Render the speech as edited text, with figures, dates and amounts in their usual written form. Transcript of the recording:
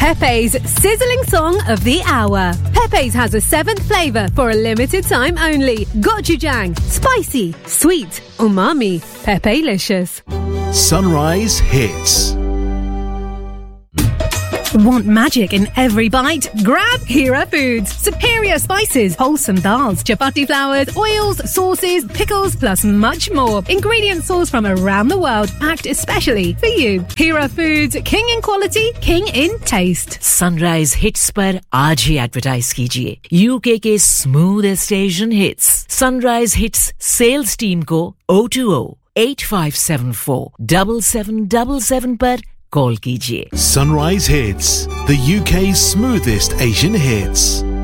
Pepe's sizzling song of the hour. Pepe's has a 7th flavour for a limited time only. Gochujang, spicy, sweet, umami, Pepe-licious. Sunrise Hits. Want magic in every bite? Grab Hira Foods. Superior spices, wholesome dals, chapati flours, oils, sauces, pickles, plus much more. Ingredients sourced from around the world, packed especially for you. Hira Foods, king in quality, king in taste. Sunrise Hits पर आज ही advertise कीजिए UK के smoothest Asian hits sunrise hits sales team को 020-8574-7777 पर call कीजिए Sunrise Hits, the UK's smoothest Asian hits.